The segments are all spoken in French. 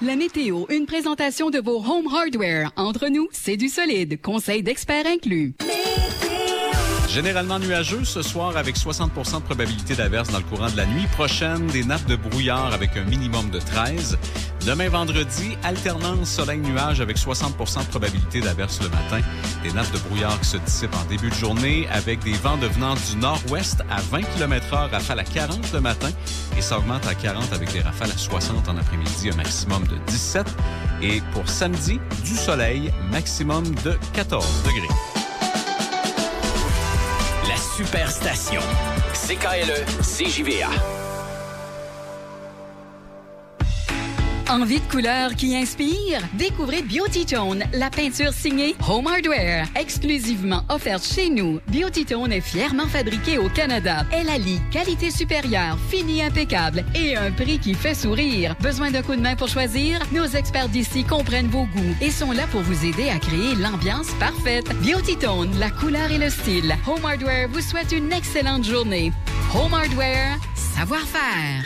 La météo, une présentation de vos Home Hardware. Entre nous, c'est du solide. Conseil d'experts inclus. Généralement nuageux ce soir avec 60% de probabilité d'averse dans le courant de la nuit prochaine. Des nappes de brouillard avec un minimum de 13. Demain vendredi, alternance soleil-nuage avec 60% de probabilité d'averse le matin. Des nappes de brouillard qui se dissipent en début de journée avec des vents devenant du nord-ouest à 20 km/h, rafales à 40 le matin. Et ça augmente à 40 avec des rafales à 60 en après-midi, un maximum de 17. Et pour samedi, du soleil, maximum de 14 degrés. La Superstation. CKLE, CJVA. Envie de couleurs qui inspire? Découvrez Beautytone, la peinture signée Home Hardware, exclusivement offerte chez nous. Beautytone est fièrement fabriquée au Canada. Elle allie qualité supérieure, fini impeccable et un prix qui fait sourire. Besoin d'un coup de main pour choisir? Nos experts d'ici comprennent vos goûts et sont là pour vous aider à créer l'ambiance parfaite. Beautytone, la couleur et le style. Home Hardware vous souhaite une excellente journée. Home Hardware, savoir-faire.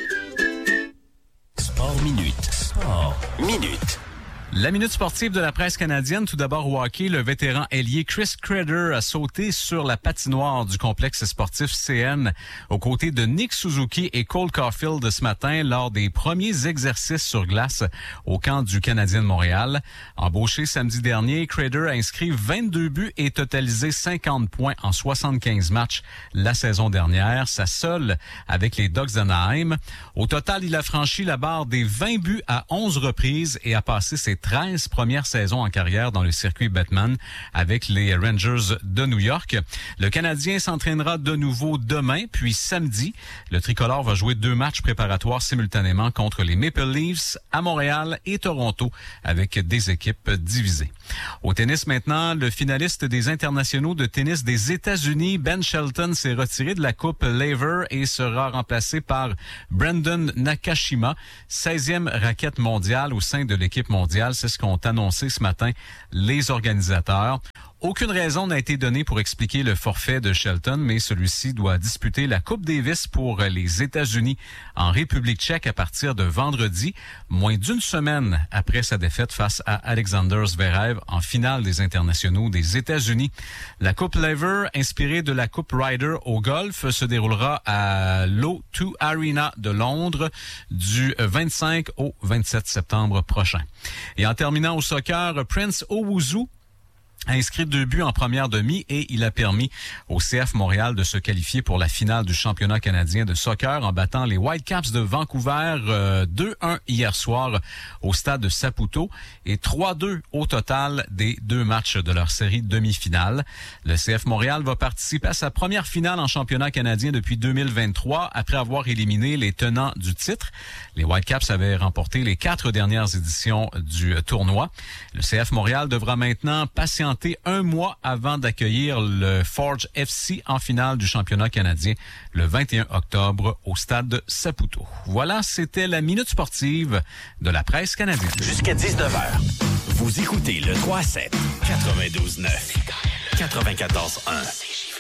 Sport Minute. Sport Minute. La minute sportive de la presse canadienne. Tout d'abord au hockey, le vétéran ailier Chris Kreider a sauté sur la patinoire du complexe sportif CN aux côtés de Nick Suzuki et Cole Caulfield ce matin lors des premiers exercices sur glace au camp du Canadien de Montréal. Embauché samedi dernier, Kreider a inscrit 22 buts et totalisé 50 points en 75 matchs la saison dernière, sa seule avec les Ducks d'Anaheim. Au total, il a franchi la barre des 20 buts à 11 reprises et a passé ses 13 premières saisons en carrière dans le circuit Batman avec les Rangers de New York. Le Canadien s'entraînera de nouveau demain, puis samedi. Le tricolore va jouer 2 matchs préparatoires simultanément contre les Maple Leafs à Montréal et Toronto avec des équipes divisées. Au tennis maintenant, le finaliste des internationaux de tennis des États-Unis, Ben Shelton, s'est retiré de la Coupe Laver et sera remplacé par Brandon Nakashima, 16e raquette mondiale au sein de l'équipe mondiale. C'est ce qu'ont annoncé ce matin les organisateurs. Aucune raison n'a été donnée pour expliquer le forfait de Shelton, mais celui-ci doit disputer la Coupe Davis pour les États-Unis en République tchèque à partir de vendredi, moins d'une semaine après sa défaite face à Alexander Zverev en finale des internationaux des États-Unis. La Coupe Laver, inspirée de la Coupe Ryder au golf, se déroulera à l'O2 Arena de Londres du 25 au 27 septembre prochain. Et en terminant au soccer, Prince Owusu a inscrit 2 buts en première demi et il a permis au CF Montréal de se qualifier pour la finale du championnat canadien de soccer en battant les Whitecaps de Vancouver 2-1 hier soir au stade de Saputo et 3-2 au total des 2 matchs de leur série demi-finale. Le CF Montréal va participer à sa première finale en championnat canadien depuis 2023 après avoir éliminé les tenants du titre. Les Whitecaps avaient remporté les 4 dernières éditions du tournoi. Le CF Montréal devra maintenant patienter 1 mois avant d'accueillir le Forge FC en finale du championnat canadien le 21 octobre au stade Saputo. Voilà, c'était la minute sportive de la presse canadienne. Jusqu'à 19h, vous écoutez le 3-7, 92.9, 94.1.